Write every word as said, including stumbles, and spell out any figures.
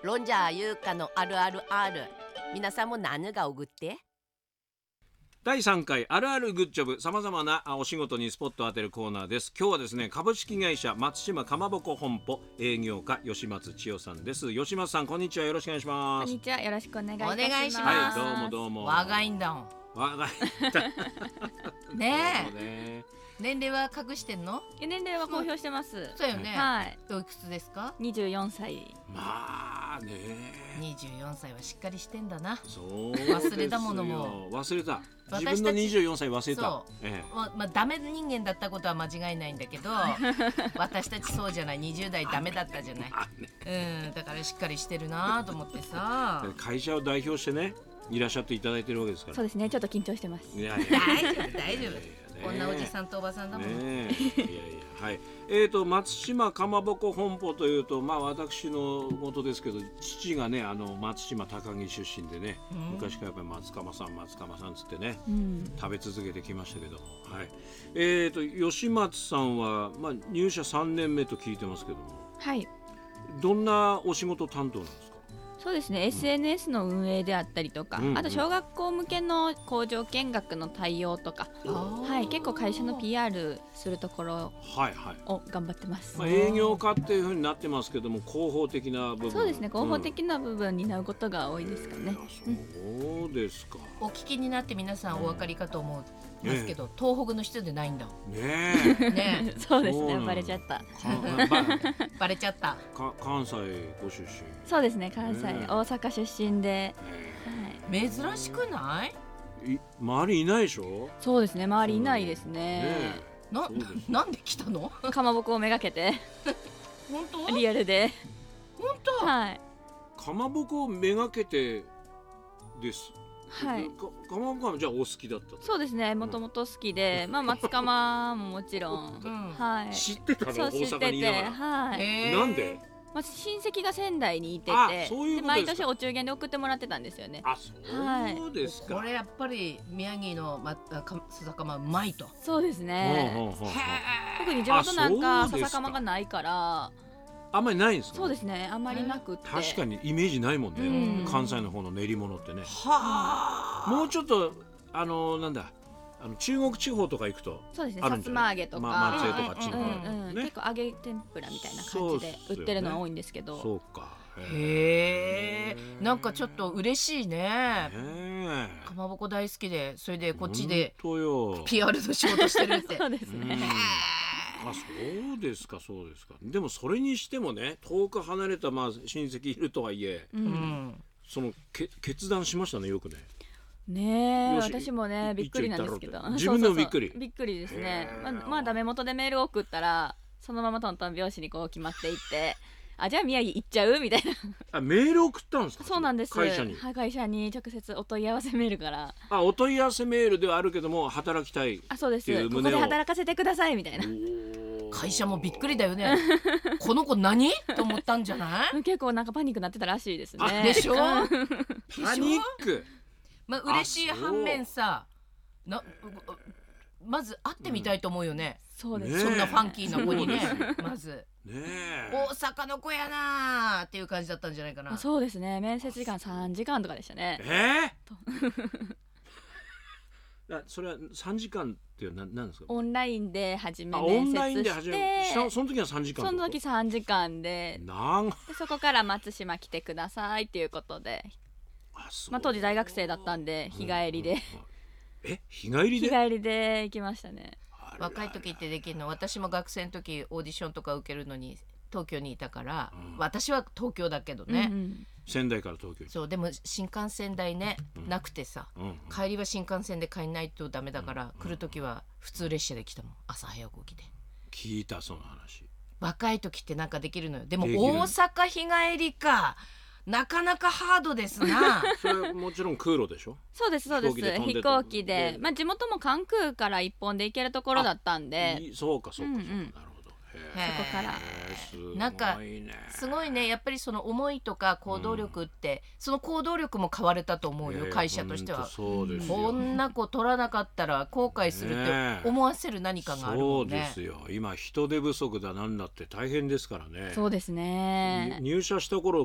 ロンジャー優香のあるあるある。皆さんも何がおぐって。 だいさんかいあるあるグッジョブ、さまざまなお仕事にスポットを当てるコーナーです。今日はですね、株式会社松島かまぼこ本舗営業課吉松千代さんです。吉松さん、こんにちは。よろしくお願いします。 こんにちは、よろしくお願いいたします。 お願いしはい、 ます。 どうもどうも。 我がいんだん我がねえね年齢は隠してんの？ 年齢は公表してます。 そうよね、 はい。 おいくつですか？ にじゅうよんさい。 まあね、 にじゅうよんさいはしっかりしてんだな。 そうですよ。 忘れたものも忘れた。 私たち自分のにじゅうよんさい忘れた。 そう、 ええ、 ままあ、ダメ人間だったことは間違いないんだけど私たちそうじゃない。にじゅう代ダメだったじゃない、うん、だからしっかりしてるなと思ってさ会社を代表してね、いらっしゃっていただいてるわけですから。 そうですね、ちょっと緊張してます。 いやいや大丈夫大丈夫、 ねこんなおじさんとおばさんだもん、 ねえ、いやいや、はい。えーと松島かまぼこ本舗というと、まあ私の元ですけど、父がね、あの松島高木出身でね、 うん昔からやっぱり松鎌さん松鎌さんつってね、 うん、 食べ続けてきましたけど、はい。えーと吉松さんは、まあ、入社さんねんめと聞いてますけども、 はい。 どんなお仕事担当なんですか？ そうですね、エスエヌエス の運営であったりとか、 うんうん、 あと小学校向けの工場見学の対応とか、はい、結構会社の ピーアール するところはいはい、 を頑張ってます。 まあ、営業課っていう風になってますけども、広報的な部分。 そうですね、広報的な部分に担うことが多いですかね。 うん、そうですか。 お聞きになって皆さんお分かりかと思いますけど、ね、東北の人でないんだねえねえそうですね、バレちゃったバレちゃったか関西ご出身。 そうですね、関西、 ね、 大阪出身で、 はい、珍しくない？ い周りいないでしょ？ そうですね、周りいないですね。 ねな, なんで来たの？ かまぼこをめがけて本当？ リアルで本当？ はい。 かまぼこをめがけてです。 はい。 か, かまぼこはじゃあお好きだった？ そうですね、もともと好きで、うん、まあ松鎌ももちろん、 うん、 はい、 知ってたの？ そう知ってて、はい、 なんで？ まあ、親戚が仙台にいてて、 そういうで毎年お中元で送ってもらってたんですよね。 あ、そうですか。 これやっぱり宮城のま笹かまうまいと。 そうですね。特に地元なんか笹かまがないからあんまりないんですか？ そうですね、あんまりなくて。 確かにイメージないもんね、うん、関西の方の練り物ってね。はあ、もうちょっとあのなんだ、あの中国地方とか行くとそうですね、さつま揚げとか、 ま、松江とかちんか、 うんうん、ね、結構揚げ天ぷらみたいな感じで売ってるのは多いんですけど。 そうか。 へえ、なんかちょっと嬉しいね。かまぼこ大好きで、それでこっちで ピーアール の仕事してるって。 そうですね。 あ、そうですか、そうですか。でもそれにしてもね、遠く離れたまあ親戚いるとはいえ、うん、そのけ決断しましたね、よくね。 ねえ、私もねびっくりなんですけど、 自分でもびっくり。 そうそうそう、びっくりですね。まあ、まあダメ元でメールを送ったら、そのままトントン拍子にこう決まっていって、あ、じゃあ宮城行っちゃうみたいな。 あ、メール送ったんですか？ そうなんです。 会社に。 はい、会社に直接お問い合わせメールから。 あ、お問い合わせメールではあるけども働きたい。 あ、そうです。ここで働かせてくださいみたいな。 会社もびっくりだよね。この子何と思ったんじゃない？ 結構なんかパニックになってたらしいですね。 でしょ？パニック。 まあ嬉しい反面さ、なまず会ってみたいと思うよね。 そうです。 そんなファンキーな子にね、まず。 ねえ、 大阪の子やなーっていう感じだったんじゃないかな。 そうですね、面接時間さんじかんとかでしたね。 えー、それはさんじかんっていうのは何ですか？ オンラインで初め面接して、オンラインで初めその時はさんじかん。 その時さんじかんで、 なんでそこから松島来てくださいっていうことで、あ、まあ、当時大学生だったんで日帰りで、うんうん、 え、日帰りで？ 日帰りで行きましたね。 若い時ってできるの？私も学生の時オーディションとか受けるのに東京にいたから、うん、私は東京だけどね、うんうん、 仙台から東京。 そう、でも新幹線代ね、うん、なくてさ、うんうん、帰りは新幹線で帰んないとダメだから、うん、来る時は普通列車で来たもん。朝早く起きて聞いた、その話。 若い時ってなんかできるのよ。でも大阪日帰りか、なかなかハードですな。 それはもちろん空路でしょ？ そうですそうです、飛行機で、まあ、地元も関空から一本で行けるところだったんで。 そうかそうかそうか、うんうん、なるほど。 そこからなんかすごいね、やっぱりその思いとか行動力って、うん、その行動力も変われたと思うよ、会社としては。 そうですよ、 こんな子取らなかったら後悔するって思わせる何かがあるもんね。 そうですよ、今人手不足だなんだって大変ですからね。 そうですね。 入社した頃